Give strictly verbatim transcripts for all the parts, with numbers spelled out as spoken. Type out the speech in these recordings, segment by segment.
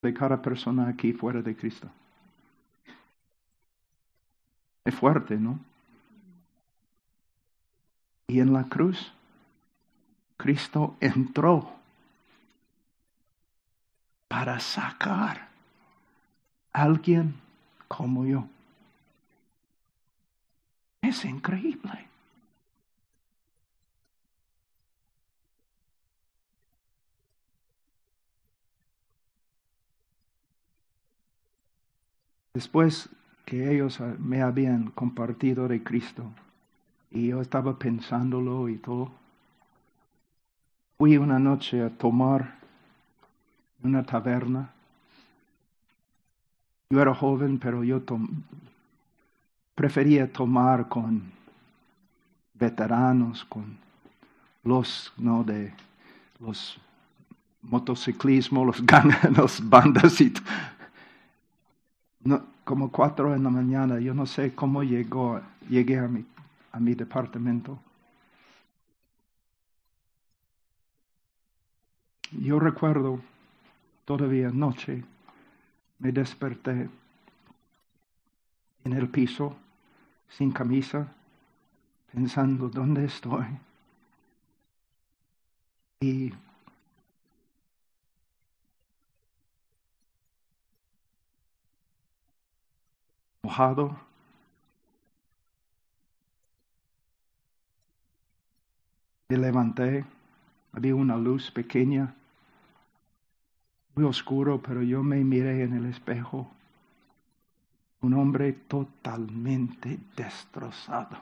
de cada persona aquí fuera de Cristo. Es fuerte, ¿no? Y en la cruz, Cristo entró para sacar a alguien como yo. Es increíble. Después que ellos me habían compartido de Cristo y yo estaba pensándolo y todo, fui una noche a tomar en una taberna. Yo era joven, pero yo tom- prefería tomar con veteranos, con los, no, de los motociclismo, los gangas, los bandas y t- no, como cuatro en la mañana. Yo no sé cómo llegó, llegué a mi, a mi departamento. Yo recuerdo todavía anoche, me desperté en el piso, sin camisa, pensando, ¿dónde estoy? Y mojado, me levanté, había una luz pequeña, muy oscuro, pero yo me miré en el espejo. Un hombre totalmente destrozado.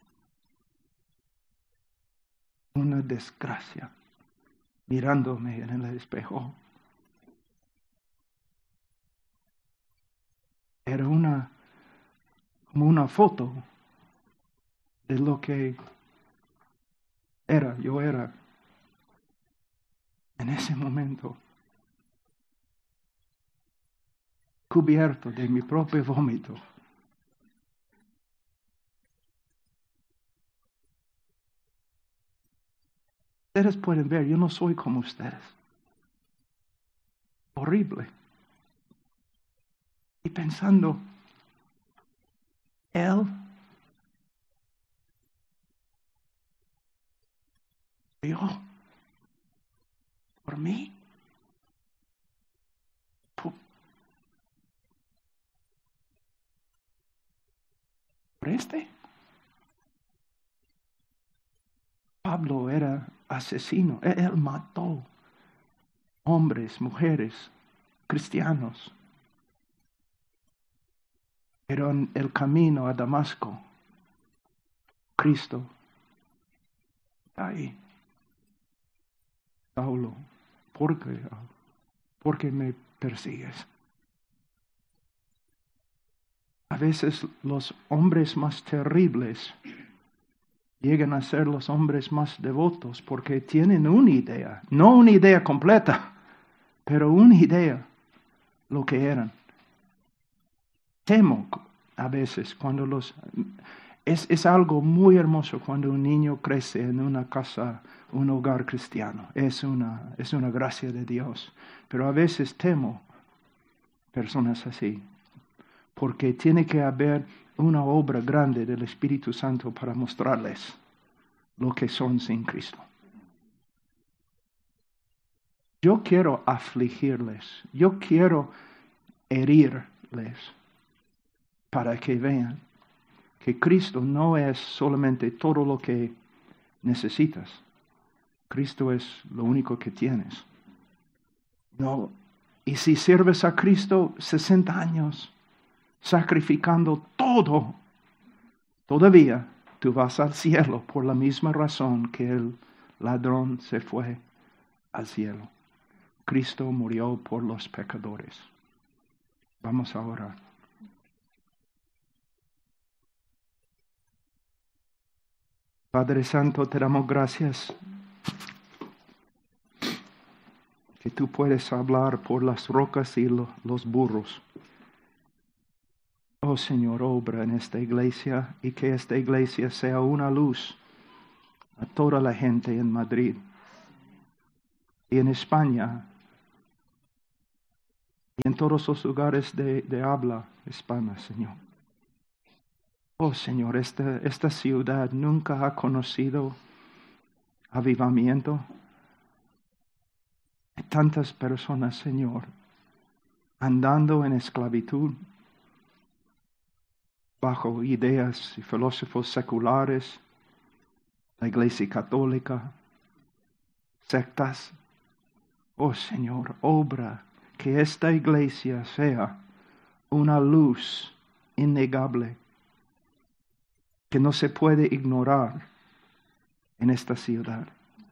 Una desgracia. Mirándome en el espejo. Era una, como una foto de lo que era, yo era en ese momento. Cubierto de mi propio vómito. Ustedes pueden ver, yo no soy como ustedes. Horrible. Y pensando, Él dio por mí. Por, por este. Pablo era asesino. Él, él mató hombres, mujeres, cristianos. Pero en el camino a Damasco, Cristo está ahí. Saulo, ¿por qué? ¿Por qué me persigues? A veces los hombres más terribles llegan a ser los hombres más devotos porque tienen una idea, no una idea completa, pero una idea lo que eran. Temo a veces cuando los... Es, es algo muy hermoso cuando un niño crece en una casa, un hogar cristiano. Es una, es una gracia de Dios. Pero a veces temo personas así, porque tiene que haber una obra grande del Espíritu Santo para mostrarles lo que son sin Cristo. Yo quiero afligirles, yo quiero herirles para que vean que Cristo no es solamente todo lo que necesitas. Cristo es lo único que tienes. No, y si sirves a Cristo sesenta años, sacrificando todo, todavía tú vas al cielo por la misma razón que el ladrón se fue al cielo. Cristo murió por los pecadores. Vamos a orar. Padre Santo, te damos gracias que tú puedes hablar por las rocas y lo, los burros. Oh Señor, obra en esta iglesia y que esta iglesia sea una luz a toda la gente en Madrid y en España y en todos los lugares de, de habla hispana, Señor. Oh, Señor, esta, esta ciudad nunca ha conocido avivamiento. Hay tantas personas, Señor, andando en esclavitud, bajo ideas y filósofos seculares, la Iglesia Católica, sectas. Oh, Señor, obra que esta iglesia sea una luz innegable que no se puede ignorar en esta ciudad.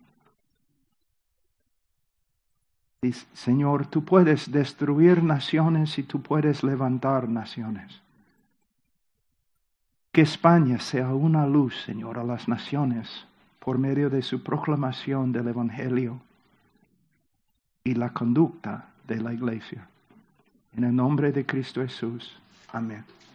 Y, Señor, tú puedes destruir naciones y tú puedes levantar naciones. Que España sea una luz, Señor, a las naciones por medio de su proclamación del Evangelio y la conducta de la iglesia. En el nombre de Cristo Jesús. Amén.